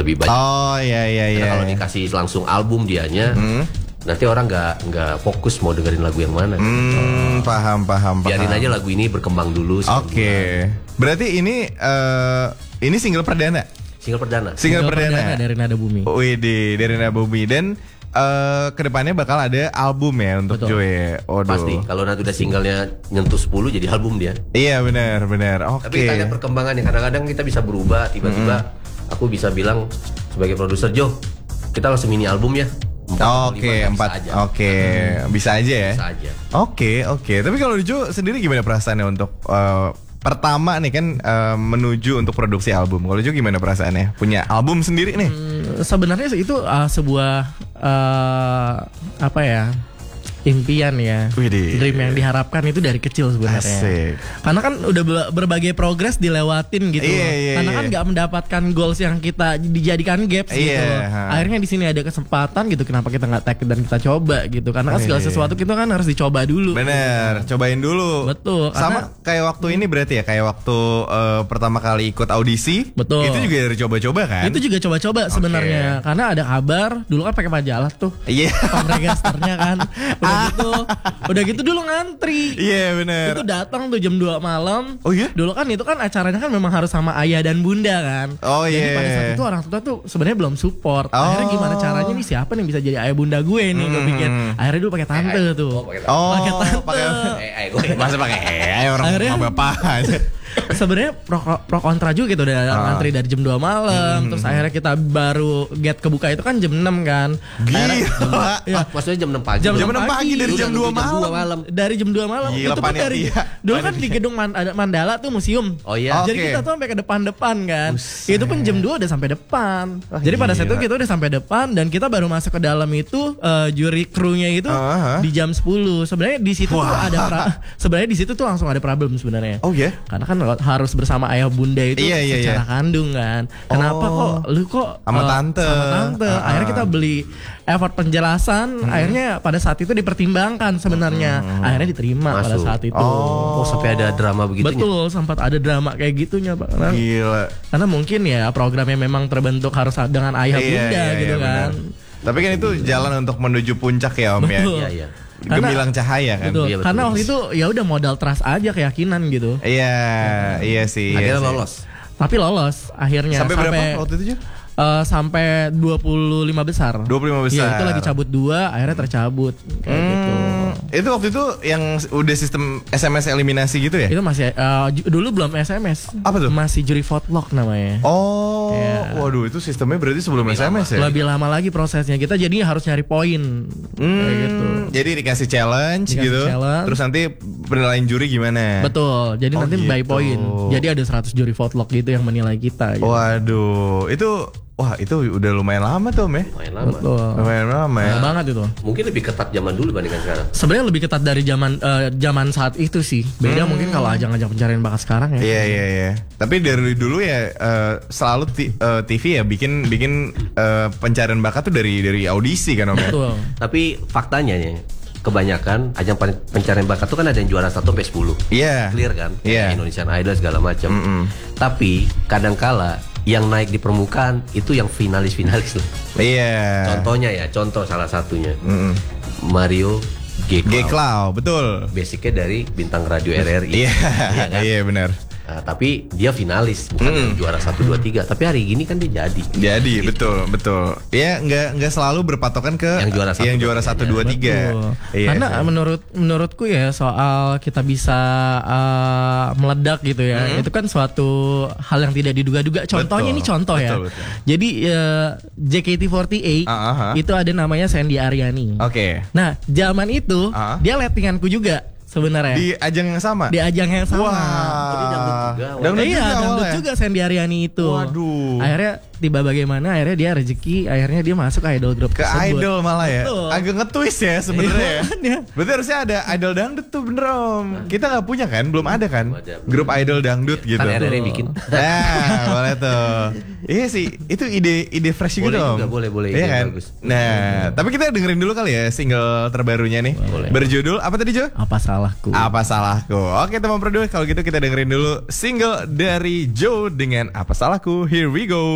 lebih banyak. Oh iya. Karena kalau dikasih langsung album dianya, nanti orang nggak fokus mau dengerin lagu yang mana. Paham. Biarin aja lagu ini berkembang dulu. Oke. Berarti ini single perdana. Single perdana dari Nada Bumi. Widih, dari Nada Bumi. Dan kedepannya bakal ada album ya untuk Joy. Pasti. Kalau nanti udah singlenya nyentuh 10 jadi album dia. Iya benar. Oke. Tapi kita lihat perkembangannya. Kadang-kadang kita bisa berubah. Tiba-tiba aku bisa bilang sebagai produser, Jo, kita langsung mini album ya. 4. Oke, bisa aja ya. Bisa aja. Oke. Tapi kalau Jo sendiri gimana perasaannya untuk pertama nih kan menuju untuk produksi album. Kalau Jo gimana perasaannya? Punya album sendiri nih? Sebenarnya itu sebuah impian ya. Widih. Dream yang diharapkan itu dari kecil sebenarnya. Asik. Karena kan udah berbagai progres dilewatin gitu. Karena kan nggak mendapatkan goals yang kita dijadikan gaps gitu. Akhirnya di sini ada kesempatan gitu. Kenapa kita nggak take dan kita coba gitu? Karena kan segala sesuatu kita kan harus dicoba dulu. Bener, cobain dulu. Betul. Sama kayak waktu ini berarti ya, kayak waktu pertama kali ikut audisi. Betul. Itu juga dari coba-coba kan? Itu juga coba-coba sebenarnya. Karena ada kabar dulu kan pakai majalah tuh. Iya. Registernya kan. Udah gitu dulu ngantri. Iya benar. Itu datang tuh jam 2 malam. Oh iya? Dulu kan itu kan acaranya kan memang harus sama ayah dan bunda kan. Oh iya. Jadi pada saat itu orang tua tuh sebenarnya belum support. Akhirnya gimana caranya nih, siapa nih bisa jadi ayah bunda gue nih, gue pikir. Akhirnya dulu pakai tante tuh. Pakai tante. Masa pakai orang sama bapak aja. Sebenarnya pro kontra juga gitu, udah ngantri dari jam 2 malam. Terus akhirnya kita baru get kebuka itu kan jam 6 kan. Gila. Maksudnya jam 6 pagi. Jam 6 pagi dari jam 2 malam. Dari jam 2 malam. Gila, itu pun dari dulu kan di gedung ada Mandala tuh museum. Oh iya. Jadi kita tuh sampai ke depan-depan kan. Itu pun jam 2 udah sampai depan. Jadi pada saat itu kita udah sampai depan dan kita baru masuk ke dalam itu juri krunya itu di jam 10. Sebenarnya di situ tuh ada sebenarnya di situ tuh langsung ada problem sebenarnya. Oh ya? Karena kan harus bersama ayah bunda itu secara kandung kan. Kenapa kok sama tante? Akhirnya kita beli effort penjelasan. Akhirnya pada saat itu dipertimbangkan sebenarnya. Akhirnya diterima pada saat itu. Oh, sampai ada drama begitu. Betul, sempat ada drama kayak gitunya, Pak. Gila. Karena mungkin ya programnya memang terbentuk harus dengan ayah bunda gitu kan. Tapi kan itu jalan untuk menuju puncak ya Om. Betul. Iya. Gemilang cahaya kan. Betul. Karena waktu itu ya udah modal trust aja, keyakinan gitu. Iya sih. Akhirnya lolos. Tapi lolos akhirnya. Sampai berapa waktu itu? Sampai 25 besar. 25 besar. Iya, itu lagi cabut 2, akhirnya tercabut kayak gitu. Itu waktu itu yang udah sistem SMS eliminasi gitu ya? Itu masih dulu belum SMS. Apa tuh? Masih juri vote-lock namanya. Oh, waduh itu sistemnya berarti sebelum SMS ya? Lebih lama lagi prosesnya. Kita jadi harus nyari poin kayak gitu. Jadi dikasih challenge gitu. Terus nanti penilaian juri gimana? Betul. Jadi nanti by poin. Jadi ada 100 juri vote-lock gitu yang menilai kita gitu. Waduh, itu udah lumayan lama tuh Om ya? Lumayan lama. Betul. Lumayan lama ya. Banget itu. Mungkin lebih ketat zaman dulu bandingkan sekarang. Sebenarnya lebih ketat dari zaman saat itu sih. Beda mungkin kalau ajang-ajang pencarian bakat sekarang ya. Iya. Tapi dari dulu ya selalu TV ya bikin pencarian bakat tuh dari audisi kan Om ya. Betul. Tapi faktanya nih, kebanyakan ajang pencarian bakat tuh kan ada yang juara 1 sampai 10. Iya. Clear kan? Iya. Indonesian Idol segala macam. Tapi kadangkala yang naik di permukaan itu yang finalis lah. Iya. Contoh salah satunya Mario G-Cloud, betul. Basicnya dari bintang radio RRI. Iya, kan? Iya benar. Nah, tapi dia finalis bukan juara 1, 2, 3. Tapi hari gini kan dia jadi. Gitu. betul. Ya nggak selalu berpatokan ke yang juara 1, 2, 3. Iya, karena menurutku ya soal kita bisa meledak gitu ya. Itu kan suatu hal yang tidak diduga-duga. Contohnya ini contoh ya. Betul. Jadi JKT48 itu ada namanya Sandy Aryani. Oke. Nah, zaman itu dia lettinganku juga. Sebenarnya di ajang yang sama. Wah. Jadi dangdut juga Sandy Aryani itu. Waduh. Akhirnya tiba bagaimana akhirnya dia rezeki, akhirnya dia masuk ke idol group tersebut. Idol malah ya. Betul. Agak nge-twist ya sebenarnya. Berarti harusnya ada idol dangdut tuh bener Om. Kita nggak punya kan? Belum ada kan? Grup idol dangdut gitu. Kan RRI bikin. Boleh tuh. Iya sih, itu ide fresh gitu Om. Boleh. Iya kan? Bagus. Nah, tapi kita dengerin dulu kali ya single terbarunya nih. Boleh. Berjudul apa tadi Jo? Apa salahku. Oke teman produk, kalau gitu kita dengerin dulu single dari Joe dengan Apa Salahku. Here we go.